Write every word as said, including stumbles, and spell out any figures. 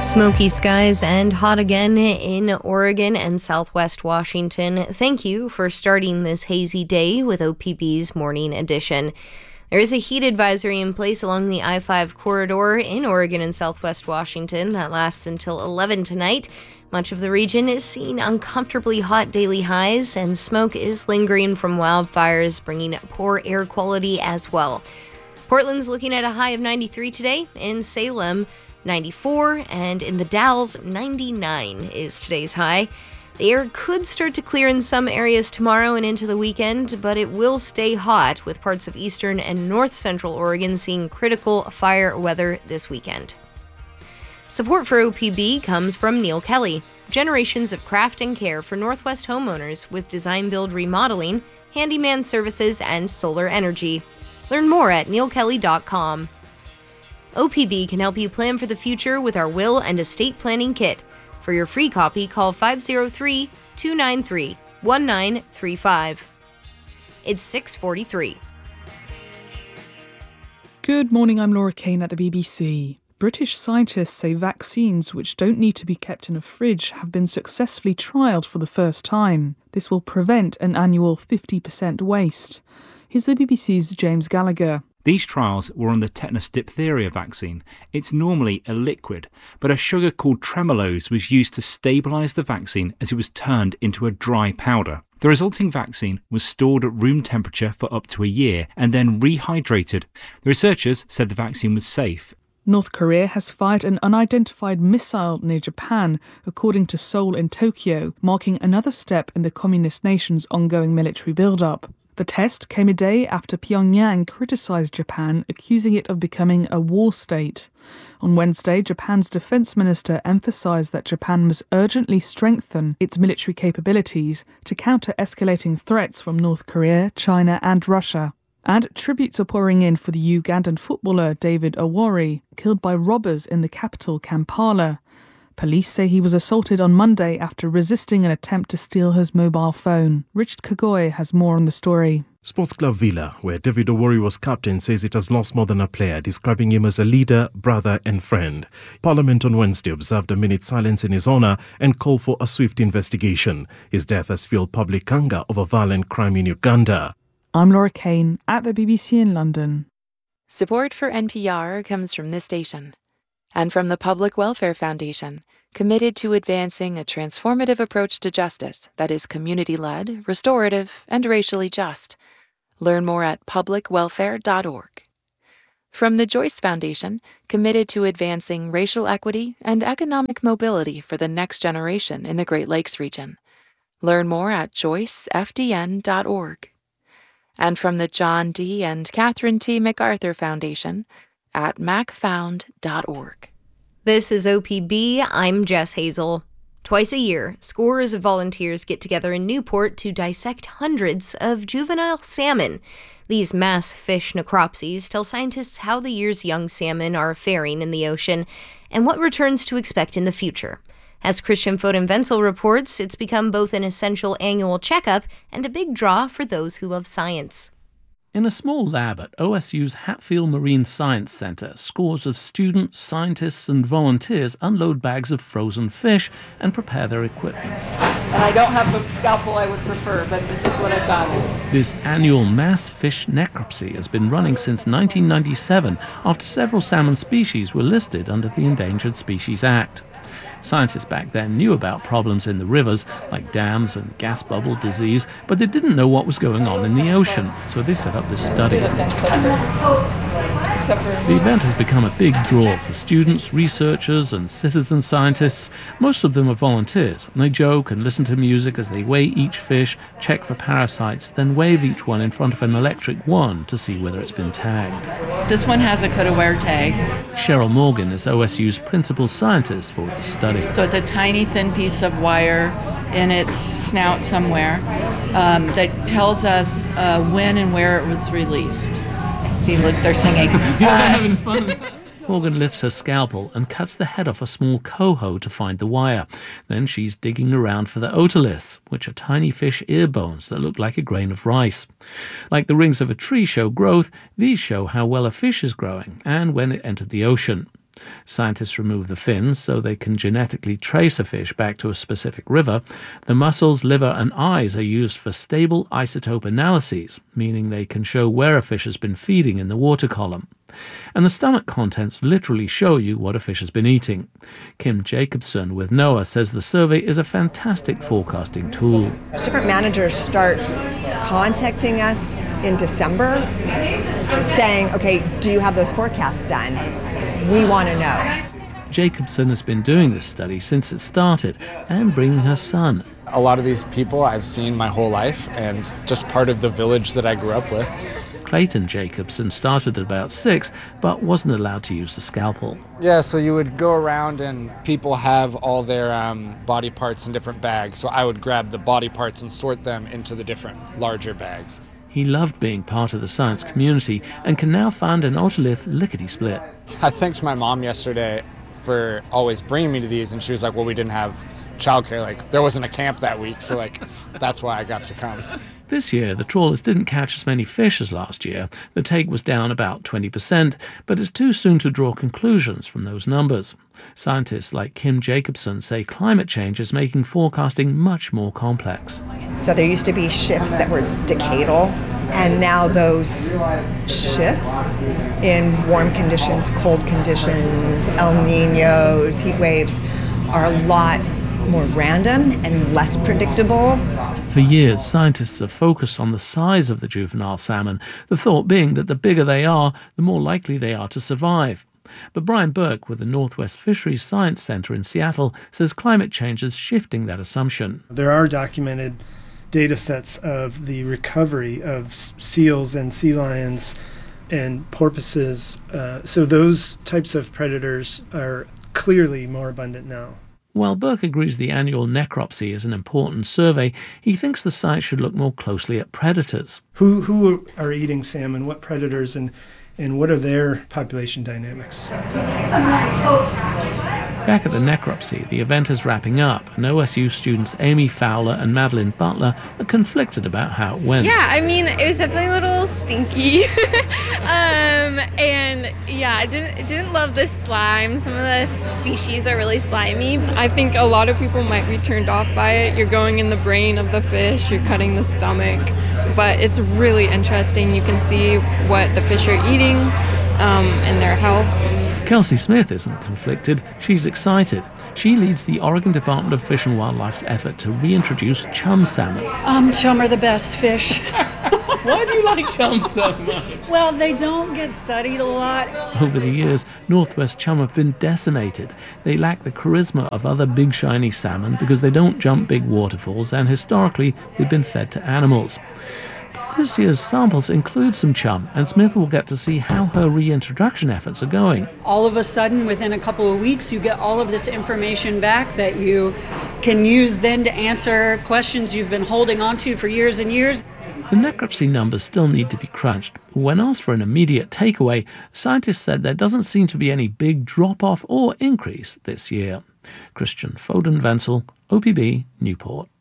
Smoky skies and hot again in Oregon and southwest Washington. Thank you for starting this hazy day with O P B's Morning Edition. There is a heat advisory in place along the I five corridor in Oregon and southwest Washington that lasts until eleven tonight. Much of the region is seeing uncomfortably hot daily highs, and smoke is lingering from wildfires, bringing poor air quality as well. Portland's looking at a high of ninety-three today. In Salem, ninety-four, and in the Dalles, ninety-nine is today's high. The air could start to clear in some areas tomorrow and into the weekend, but it will stay hot, with parts of eastern and north central Oregon seeing critical fire weather this weekend. Support for O P B comes from Neil Kelly, generations of craft and care for Northwest homeowners with design build remodeling, handyman services, and solar energy. Learn more at neil kelly dot com. O P B can help you plan for the future with our Will and Estate Planning Kit. For your free copy, call five oh three, two nine three, one nine three five. It's six forty-three. Good morning, I'm Laura Kane at the B B C. British scientists say vaccines which don't need to be kept in a fridge have been successfully trialled for the first time. This will prevent an annual fifty percent waste. Here's the B B C's James Gallagher. These trials were on the tetanus diphtheria vaccine. It's normally a liquid, but a sugar called tremulose was used to stabilise the vaccine as it was turned into a dry powder. The resulting vaccine was stored at room temperature for up to a year and then rehydrated. The researchers said the vaccine was safe. North Korea has fired an unidentified missile near Japan, according to Seoul in Tokyo, marking another step in the communist nation's ongoing military build-up. The test came a day after Pyongyang criticised Japan, accusing it of becoming a war state. On Wednesday, Japan's defence minister emphasised that Japan must urgently strengthen its military capabilities to counter escalating threats from North Korea, China and Russia. And tributes are pouring in for the Ugandan footballer David Owori, killed by robbers in the capital Kampala. Police say he was assaulted on Monday after resisting an attempt to steal his mobile phone. Richard Kagoy has more on the story. Sports Club Villa, where David Owori was captain, says it has lost more than a player, describing him as a leader, brother and friend. Parliament on Wednesday observed a minute's silence in his honour and called for a swift investigation. His death has fueled public anger over violent crime in Uganda. I'm Laura Kane at the B B C in London. Support for N P R comes from this station and from the Public Welfare Foundation, committed to advancing a transformative approach to justice that is community-led, restorative, and racially just. Learn more at public welfare dot org. From the Joyce Foundation, committed to advancing racial equity and economic mobility for the next generation in the Great Lakes region. Learn more at joyce f d n dot org. And from the John D. and Catherine T. MacArthur Foundation, at mac found dot org. This is O P B. I'm Jess Hazel. Twice a year, scores of volunteers get together in Newport to dissect hundreds of juvenile salmon. These mass fish necropsies tell scientists how the year's young salmon are faring in the ocean and what returns to expect in the future. As Christian Foden-Wenzel reports, it's become both an essential annual checkup and a big draw for those who love science. In a small lab at O S U's Hatfield Marine Science Centre, scores of students, scientists and volunteers unload bags of frozen fish and prepare their equipment. And I don't have the scalpel I would prefer, but this is what I've got. This annual mass fish necropsy has been running since nineteen ninety-seven, after several salmon species were listed under the Endangered Species Act. Scientists back then knew about problems in the rivers, like dams and gas bubble disease, but they didn't know what was going on in the ocean, so they set up this study. The event has become a big draw for students, researchers and citizen scientists. Most of them are volunteers, and they joke and listen to music as they weigh each fish, check for parasites, then wave each one in front of an electric wand to see whether it's been tagged. This one has a could-aware tag. Cheryl Morgan is O S U's principal scientist for the study. So it's a tiny, thin piece of wire in its snout somewhere um, that tells us uh, when and where it was released. See, look, they're singing. They're having fun. Morgan lifts her scalpel and cuts the head off a small coho to find the wire. Then she's digging around for the otoliths, which are tiny fish ear bones that look like a grain of rice. Like the rings of a tree show growth, these show how well a fish is growing and when it entered the ocean. Scientists remove the fins so they can genetically trace a fish back to a specific river. The muscles, liver, and eyes are used for stable isotope analyses, meaning they can show where a fish has been feeding in the water column. And the stomach contents literally show you what a fish has been eating. Kim Jacobson with NOAA says the survey is a fantastic forecasting tool. Different managers start contacting us in December saying, okay, do you have those forecasts done? We want to know. Jacobson has been doing this study since it started and bringing her son. A lot of these people I've seen my whole life and just part of the village that I grew up with. Clayton Jacobson started at about six, but wasn't allowed to use the scalpel. Yeah, so you would go around and people have all their um, body parts in different bags. So I would grab the body parts and sort them into the different larger bags. He loved being part of the science community and can now find an otolith lickety-split. I thanked my mom yesterday for always bringing me to these, and she was like, well, we didn't have childcare. Like, there wasn't a camp that week, so like that's why I got to come. This year, the trawlers didn't catch as many fish as last year. The take was down about twenty percent, but it's too soon to draw conclusions from those numbers. Scientists like Kim Jacobson say climate change is making forecasting much more complex. So there used to be shifts that were decadal, and now those shifts in warm conditions, cold conditions, El Niños, heat waves are a lot more random and less predictable. For years, scientists have focused on the size of the juvenile salmon, the thought being that the bigger they are, the more likely they are to survive. But Brian Burke with the Northwest Fisheries Science Center in Seattle says climate change is shifting that assumption. There are documented data sets of the recovery of seals and sea lions and porpoises. Uh, so those types of predators are clearly more abundant now. While Burke agrees the annual necropsy is an important survey, he thinks the site should look more closely at predators. Who who are eating salmon, what predators, and, and what are their population dynamics? Back at the necropsy, the event is wrapping up, and O S U students Amy Fowler and Madeline Butler are conflicted about how it went. Yeah, I mean, it was definitely a little stinky. um, and yeah, I didn't, didn't love the slime. Some of the species are really slimy. I think a lot of people might be turned off by it. You're going in the brain of the fish, you're cutting the stomach, but it's really interesting. You can see what the fish are eating um, and their health. Kelsey Smith isn't conflicted, she's excited. She leads the Oregon Department of Fish and Wildlife's effort to reintroduce chum salmon. Um, chum are the best fish. Why do you like chum so much? Well, they don't get studied a lot. Over the years, Northwest chum have been decimated. They lack the charisma of other big shiny salmon because they don't jump big waterfalls, and historically they've been fed to animals. This year's samples include some chum, and Smith will get to see how her reintroduction efforts are going. All of a sudden, within a couple of weeks, you get all of this information back that you can use then to answer questions you've been holding on to for years and years. The necropsy numbers still need to be crunched. When asked for an immediate takeaway, scientists said there doesn't seem to be any big drop-off or increase this year. Christian Foden-Wenzel, O P B, Newport.